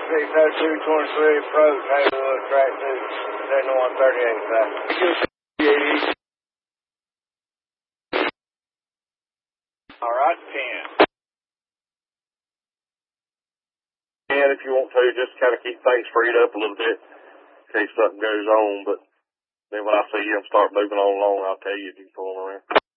60223 approach, Haywood, track 2, 7138, All right, 10. And if you want to, just kind of keep things freed up a little bit in case something goes on. But then when I see them start moving on along, I'll tell you if you can pull them around.